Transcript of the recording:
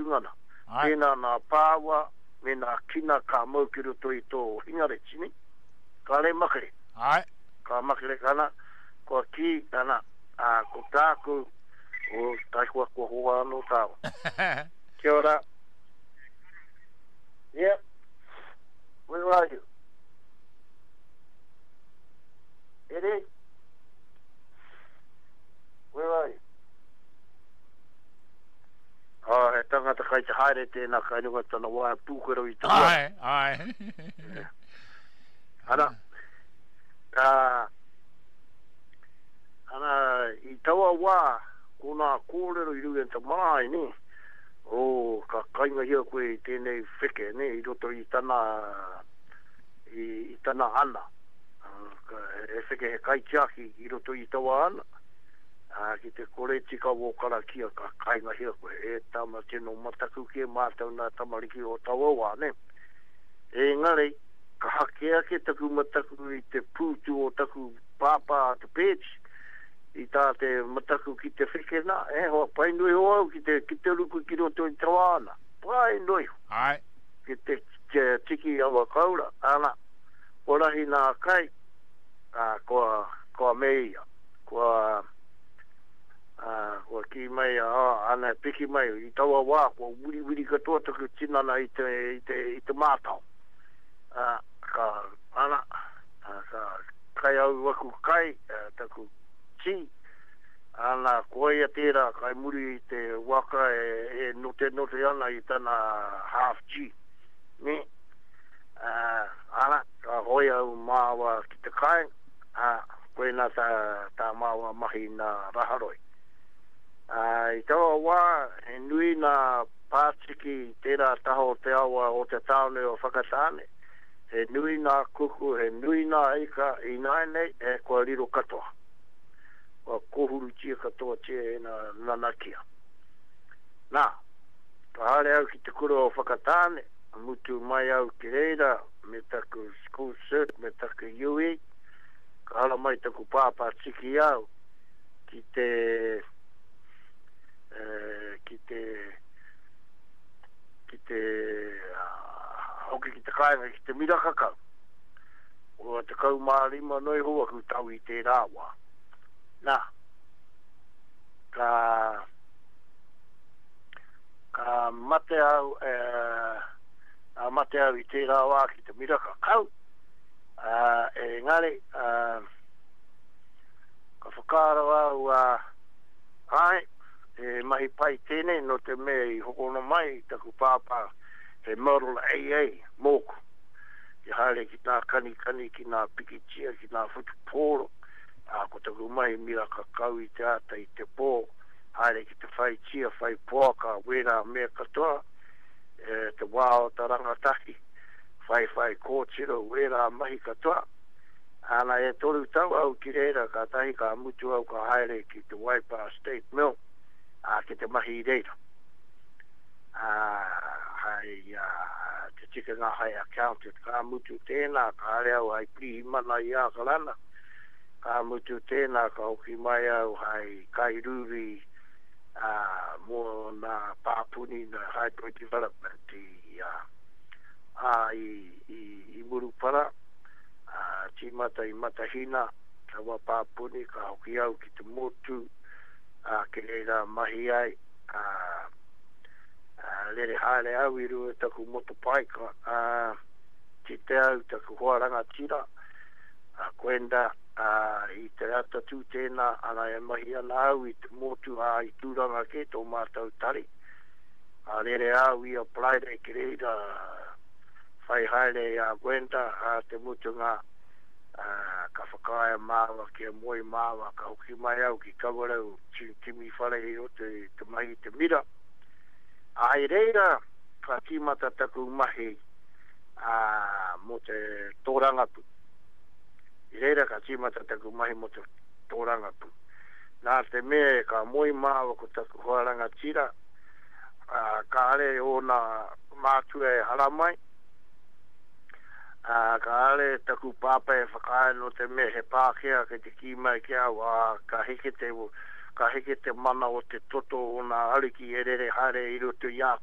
tungana. Pena na pāwa, me na kina ka mau ki roto i tō hingare tini. Ka le makere. Ka makere kana, ko ki kana, ko tāku, o taikua kua hoa anō tāwa. Kia ora. Yeah. Where are you? Eddie? Where are you? He tangata kai te haere tēnā kai nunga tana wā pūkero i tana. Ai. Ana, i taua wā, kona kōrero i rugen ta mai, ne? Ka kainga hia koe i tēnei whike, ne? I roto i tana ana. E whike he kai tiaki i roto i taua ana. Ki te kore tika wokara kia ka kainga hia koe. E tama tino mataku kia mātau nā tamariki o taua wā, ne? E ngare, ka hakea ke taku mataku i te pūtu o taku pāpā te pēti. I tā te mataku ki te whike nā, hoa pai nui ho au ki te ruku ki roto i taua ana. Pai nui ho. Ki te tiki awa kaura, ana. Orahi nā kai, koa meia, koa ki mai, ana piki mai, i taua wā, koa wiri katoa taku tinana i te mātau. Ana, kai au waku kai, taku ti, ana koia tērā, kai muri i te waka e note ana i tana half G. Ne? Ana, ka hoia au māua ki te kai, koe nā tā māua mahi nā raharoi. I taua wā, he nui nā pātiki tērā taho te awa o te taone o whakatāne. He nui nā kuku, he nui nā eika i naenei, e kua riro katoa. Kua kohuru tia katoa tia e nā nanakia. Nā, ka hare au ki te kura o whakatāne, mutu mai au ki reira, me taku school cert, me taku UE, ka hala mai taku pāpā tiki au, ki te hoki ki te kāinga ki te mirakakau. O te kau mārima noi hoa ku tau i te rāwa. Nā, ka mate au i te rāwa ki te mirakakau. E ngare, ka whakara au ai, e mahi pai tēnei no te mea i hokono mai taku pāpā he model AA mōku ki haere ki nā kani ki nā pikitia ki nā whutupōro ko taku mai mira kakau i te ata i te pō haere ki te whai tia whai pōka wera mea katoa te wāo ta rangataki whai kōtiro wera mahi katoa ana e toru tau au ki reira ka tahi ka mutu au ka haere ki te Waipa State Mill ki te mahi reira. Te tika ngā hai accountant, ka mutu tēnā, ka hare au hai prihi mana i ākalana, ka mutu tēnā, ka hoki mai au hai kairuri mō nā pāpuni na hydro development i Murupara, tīmata i Matahina, ka wā pāpuni, ka hoki au ki te motu, ke reira mahi ai lere haere au i rua taku motopaika ki te au taku hoaranga tira koenda i te rata tū tēnā ana e mahi ana au i te motu i tūranga ke tō mātau tari lere au i aplaire ke reira whai haere koenda te motu ngā ka whakaia māwa ki a moi māwa ka hoki mai au ki kawarau timi wharehi o te mahi te mira ai reira ka tīmata taku mahi mo te tōrangapu i reira ka tīmata taku mahi mo te tōrangapu nā te mea ka moi māwa ko taku hoaranga tira ka are o nā mātua e haramai ka ale taku pāpai e whakae no te me he pākea ke te ki mai kia ka heke te mana o te toto o nā ariki e rere hare i roto i